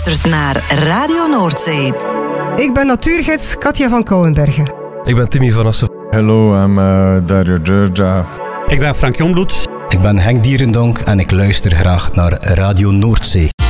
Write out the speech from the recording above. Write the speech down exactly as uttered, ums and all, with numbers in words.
Luistert naar Radio Noordzee. Ik ben natuurgids Katja van Kouwenbergen. Ik ben Timmy van Assen. Hello, I'm uh, Dario Georgia. Ik ben Frank Jongbloed. Ik ben Henk Dierendonk en ik luister graag naar Radio Noordzee.